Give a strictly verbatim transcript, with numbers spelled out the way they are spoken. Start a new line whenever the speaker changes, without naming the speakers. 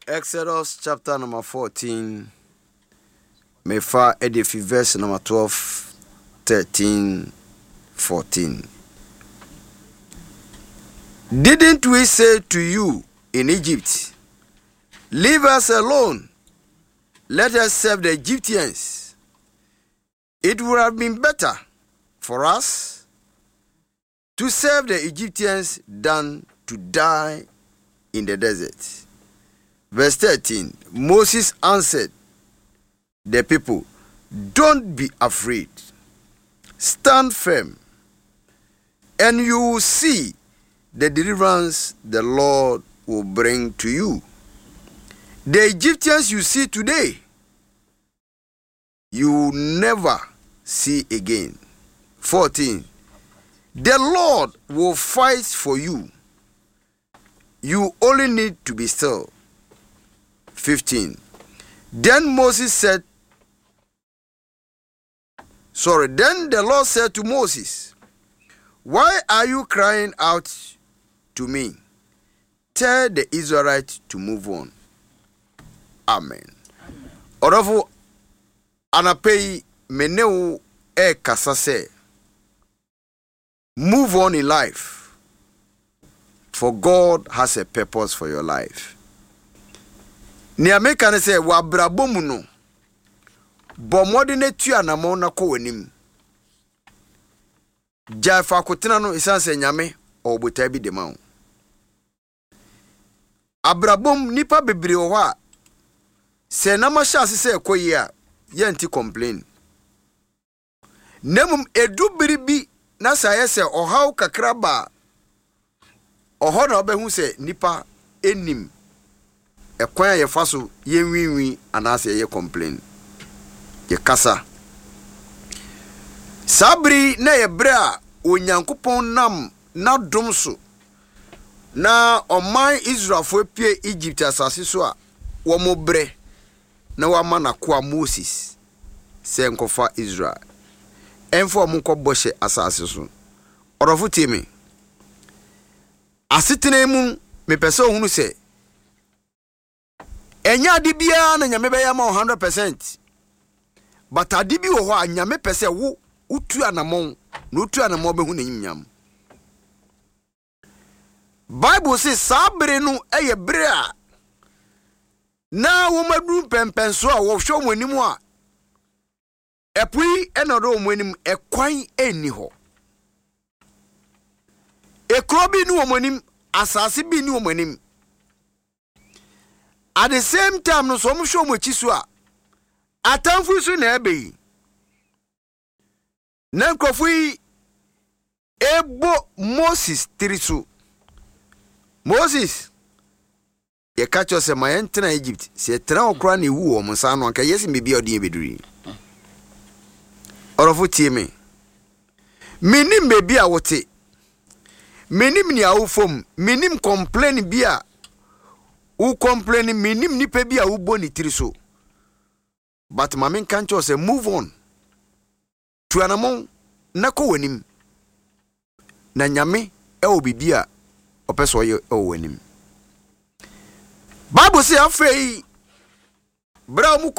Exodus chapter number fourteen. Mefa edifi verse number twelve, thirteen, fourteen. Didn't we say to you in Egypt, leave us alone, let us serve the Egyptians? It would have been better for us to serve the Egyptians than to die in the desert. Verse thirteen, Moses answered the people, don't be afraid. Stand firm, and you will see the deliverance the Lord will bring to you. The Egyptians you see today, you will never see again. fourteen. The Lord will fight for you. You only need to be still. fifteen. Then Moses said, sorry, then the Lord said to Moses, why are you crying out to me? Tell the Israelites to move on. Amen. Orofo anapei meneu e kasase. Move on in life, for God has a purpose for your life. Ni ameka ne se wa brabomu no bomode ne tua na mo na ko wanim. Ja fa kotena no isanse nyame obota bi de ma wo. Abrabom nipa bebre wo ha se na ma sha se ekoyi a ye nti complain. Nemum edu biribi na sa yese ohaw kakraba oho na obehu se nipa enim ekwan ye faso ye nwinwi anase ye complain ye kasa sabri na ye bra onyankopon nam na domso na oman Israel fo pie Egypt asase so a wo mo bre na wa mana kwa Moses se nkofa Israel enfo mo nkoboshe asase so orofo timi asetene mu me pese ohunu se enya ade bia na nyame be ya ma one hundred percent but ade bi wo ho a nyame pese wo utu anamon na utu anamon be hu na nyam. Bible says sabre no eye bre a na wo madu pempenso a wo hwe mo anim a epui enodo mo anim ekwan eni ho ekrobi ni wo mo anim asase bi ni wo mo anim. At the same time no so mo hwe mo chi so a atamfu so na ebe na nkofui ebo Moses tirisu. Moses ye catch us my entena Egypt se tena okra na ewu o monsa no anka yesi me bia odin ebeduri orofo tie me minim me bia wote minim ni awufom minim complain bia u complain minim ni pe bia u boni tiriso but mamen kan cho se move on tu anamon na ko wanim na nyame e obibia opeso ye o wanim. Bible say afei bra mu